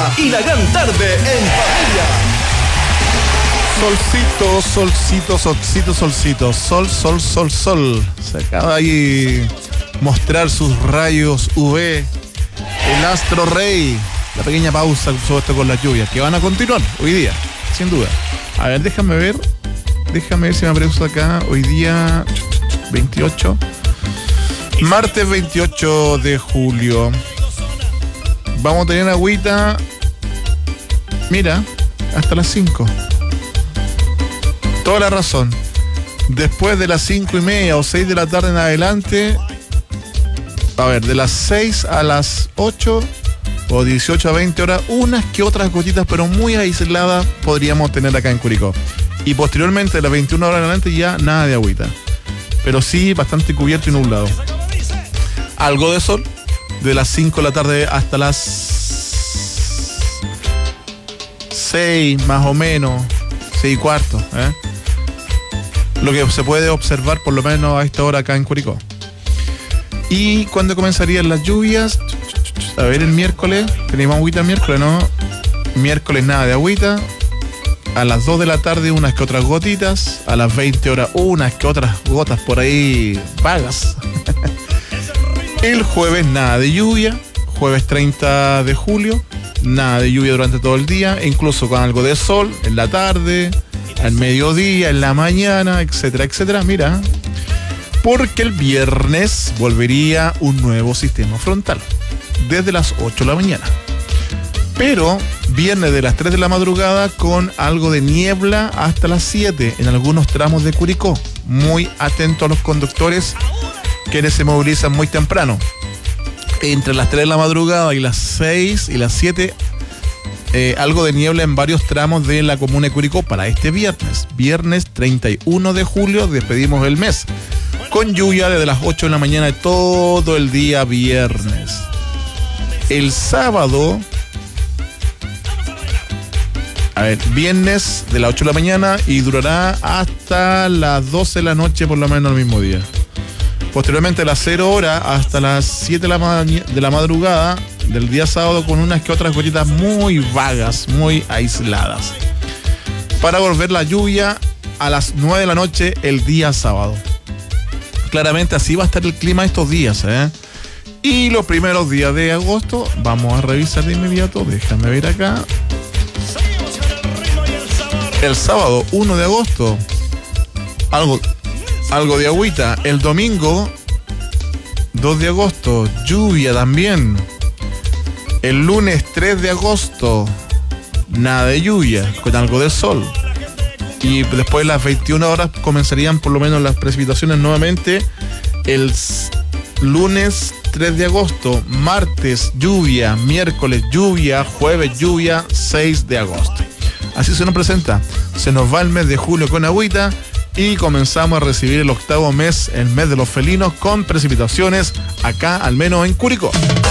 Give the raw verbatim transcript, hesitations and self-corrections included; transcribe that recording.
J y la gran tarde en familia. Solcito, solcito, solcito, solcito. Sol, sol, sol, sol. Se acaba ahí mostrar sus rayos U V. El astro rey. La pequeña pausa sobre esto con las lluvias que van a continuar hoy día, sin duda. A ver, déjame ver. Déjame ver si me aparece acá. Hoy día veintiocho. Martes veintiocho de julio. Vamos a tener agüita. Mira, hasta las cinco. Toda la razón. Después de las cinco y media o seis de la tarde en adelante. A ver, de las seis a las ocho o dieciocho a veinte horas, unas que otras gotitas, pero muy aisladas, podríamos tener acá en Curicó. Y posteriormente, de las veintiuna horas en adelante, ya nada de agüita. Pero sí, bastante cubierto y nublado. Algo de sol, de las cinco de la tarde hasta las seis, más o menos, seis y cuarto, ¿eh? Lo que se puede observar, por lo menos a esta hora acá en Curicó. ¿Y cuándo comenzarían las lluvias? A ver, el miércoles. ¿Tenemos agüita el miércoles? No. Miércoles nada de agüita. A las dos de la tarde unas que otras gotitas. A las veinte horas unas que otras gotas por ahí vagas. El jueves nada de lluvia. Jueves treinta de julio. Nada de lluvia durante todo el día. Incluso con algo de sol en la tarde, al mediodía, en la mañana, etcétera, etcétera. Mira. Porque el viernes volvería un nuevo sistema frontal. Desde las ocho de la mañana. Pero viernes de las tres de la madrugada con algo de niebla hasta las siete en algunos tramos de Curicó. Muy atento a los conductores quienes se movilizan muy temprano. Entre las tres de la madrugada y las seis y las siete, eh, algo de niebla en varios tramos de la comuna de Curicó para este viernes. Viernes treinta y uno de julio, despedimos el mes. Con lluvia desde las ocho de la mañana de todo el día viernes. El sábado, a ver, viernes de las ocho de la mañana y durará hasta las doce de la noche, por lo menos el mismo día. Posteriormente a las cero horas hasta las siete de la, ma- de la madrugada del día sábado con unas que otras gotitas muy vagas, muy aisladas. Para volver la lluvia a las nueve de la noche el día sábado. Claramente así va a estar el clima estos días, ¿eh? Y los primeros días de agosto, vamos a revisar de inmediato, déjame ver acá. El sábado uno de agosto, algo, algo de agüita. El domingo dos de agosto, lluvia también. El lunes tres de agosto, nada de lluvia, con algo de sol. Y después de las veintiuna horas comenzarían por lo menos las precipitaciones nuevamente. El lunes tres de agosto, martes lluvia, miércoles lluvia, jueves lluvia, seis de agosto. Así se nos presenta. Se nos va el mes de julio con agüita y comenzamos a recibir el octavo mes, el mes de los felinos, con precipitaciones acá, al menos en Curicó.